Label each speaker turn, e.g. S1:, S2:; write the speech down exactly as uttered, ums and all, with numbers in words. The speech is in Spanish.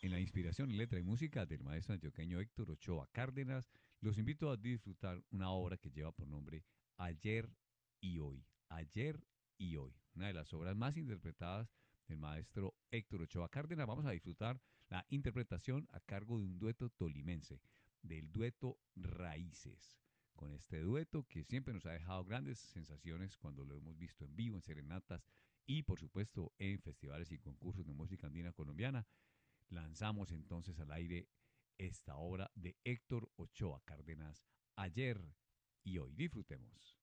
S1: En la inspiración, letra y música del maestro antioqueño Héctor Ochoa Cárdenas, los invito a disfrutar una obra que lleva por nombre Ayer y Hoy. Ayer y Hoy. Una de las obras más interpretadas del maestro Héctor Ochoa Cárdenas. Vamos a disfrutar la interpretación a cargo de un dueto tolimense, del dueto Raíces. Con este dueto que siempre nos ha dejado grandes sensaciones cuando lo hemos visto en vivo, en serenatas y por supuesto en festivales y concursos de música andina colombiana, lanzamos entonces al aire esta obra de Héctor Ochoa Cárdenas, Ayer y Hoy. Disfrutemos.